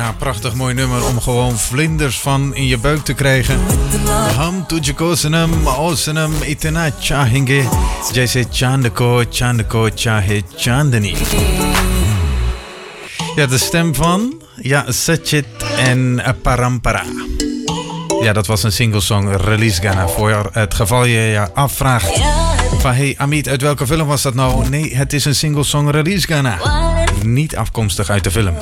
Ja, prachtig mooi nummer om gewoon vlinders van in je buik te krijgen. Ham tujko sanam osanam itna chahenge jaise chandko chahe chandani. Ja, de stem van Sachit en Parampara. Ja, dat was een singlesong release Ghana. Voor het geval je je afvraagt van hey Amit, uit welke film was dat nou? Nee, het is een singlesong release Ghana. Niet afkomstig uit de film.